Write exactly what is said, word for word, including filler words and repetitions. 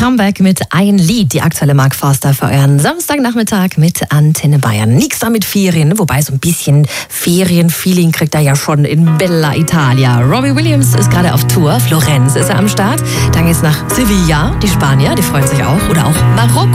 Comeback mit Ein Lied, die aktuelle Mark Forster für euren Samstagnachmittag mit Antenne Bayern. Nix da mit Ferien, wobei so ein bisschen Ferienfeeling kriegt er ja schon in Bella Italia. Robbie Williams ist gerade auf Tour, Florenz ist er am Start. Dann geht's nach Sevilla, die Spanier, die freuen sich auch, oder auch Marokko.